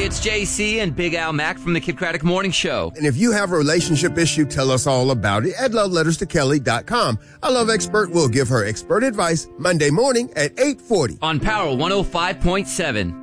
it's JC and Big Al Mack from the Kid Craddock Morning Show. And if you have a relationship issue, tell us all about it at loveletterstokelly.com. Our love expert will give her expert advice Monday morning at 8:40 on Power 105.7.